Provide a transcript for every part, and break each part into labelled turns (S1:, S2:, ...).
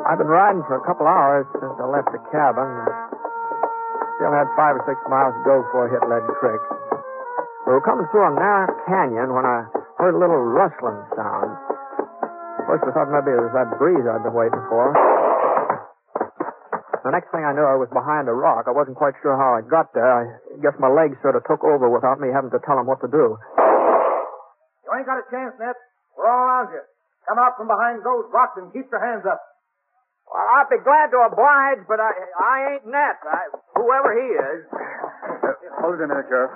S1: I've been riding for a couple hours since I left the cabin. Still had 5 or 6 miles to go before I hit Lead Creek. We were coming through a narrow canyon when I heard a little rustling sound. First I thought maybe it was that breeze I'd been waiting for. The next thing I knew, I was behind a rock. I wasn't quite sure how I got there. I guess my legs sort of took over without me having to tell them what to do.
S2: You ain't got a chance, Ned. We're all around you. Come out from behind those rocks and keep your hands up.
S1: Well, I'd be glad to oblige, but I ain't Ned. Whoever he is.
S3: Hold it a minute, Sheriff.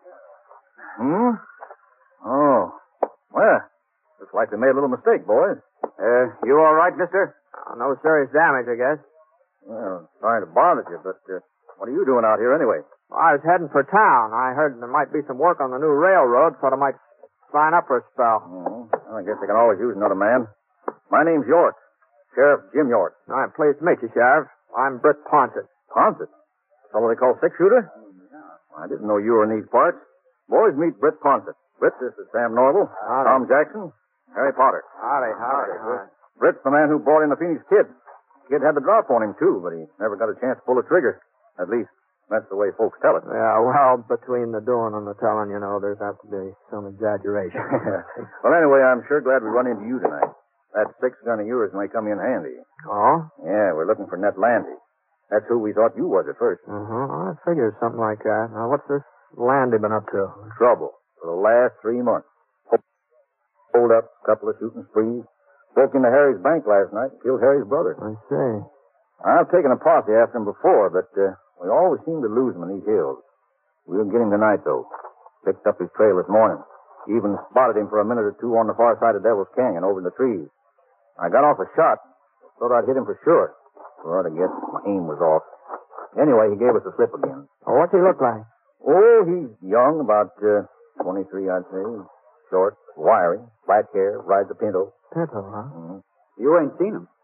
S3: Oh. Well, looks like they made a little mistake, boys. You all right, mister?
S1: No serious damage, I guess.
S3: Well, sorry to bother you, but what are you doing out here anyway?
S1: Well, I was heading for town. I heard there might be some work on the new railroad, thought I might sign up for a spell.
S3: Oh, well, I guess they can always use another man. My name's York. Sheriff Jim York.
S1: I'm pleased to meet you, Sheriff. I'm Britt Ponsett.
S3: Ponsett? Fellow they call six-shooter? I didn't know you were in these parts. Boys, meet Britt Ponsett. Britt, this is Sam Norval.
S1: Howdy.
S3: Tom Jackson. Harry Potter.
S1: Howdy.
S3: Britt's the man who brought in the Phoenix Kid. Kid had the drop on him, too, but he never got a chance to pull a trigger. At least, that's the way folks tell it.
S1: Yeah, well, between the doing and the telling, there's apt to be some exaggeration.
S3: Well, anyway, I'm sure glad we run into you tonight. That 6-gun of yours may come in handy.
S1: Oh?
S3: Yeah, we're looking for Ned Landy. That's who we thought you was at first.
S1: I figured something like that. Now, what's this Landy been up to?
S3: Trouble for the last 3 months. Hold up, couple of shooting sprees. Broke into Harry's bank last night, killed Harry's brother.
S1: I see.
S3: I've taken a posse after him before, but we always seem to lose him in these hills. We'll get him tonight, though. Picked up his trail this morning. Even spotted him for a minute or two on the far side of Devil's Canyon, over in the trees. I got off a shot. Thought I'd hit him for sure. But I guess my aim was off. Anyway, he gave us a slip again.
S1: Oh, what's he look like?
S3: Oh, he's young, about 23, I'd say. Short, wiry, black hair, rides a Pinto.
S1: Pinto, huh?
S3: Mm-hmm.
S2: You ain't seen him.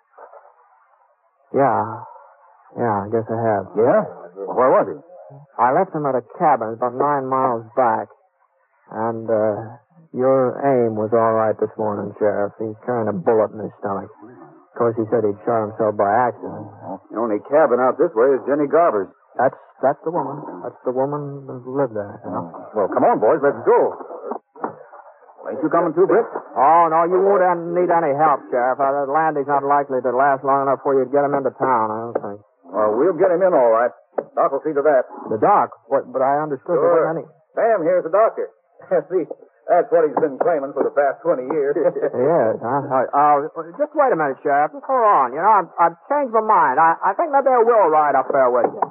S1: Yeah, I guess I have.
S3: Yeah? Well, where was he?
S1: I left him at a cabin about 9 miles back. And, your aim was all right this morning, Sheriff. He's carrying a bullet in his stomach. Of course, he said he'd shot himself by accident.
S3: The only cabin out this way is Jenny Garber's.
S1: That's the woman. That's the woman who lived there.
S3: Well, come on, boys. Let's go. Ain't you coming too, Britt?
S1: Oh, no, you won't need any help, Sheriff. Landy's not likely to last long enough for you to get him into town, I don't think.
S3: Well, we'll get him in all right. Doc will see to that.
S1: The doc? What? But I understood there wasn't any...
S3: Sam, here's the doctor. See, that's what he's been claiming for the past 20 years.
S1: Yes, huh? Just wait a minute, Sheriff. Just hold on. I've changed my mind. I think maybe I will ride up there with you.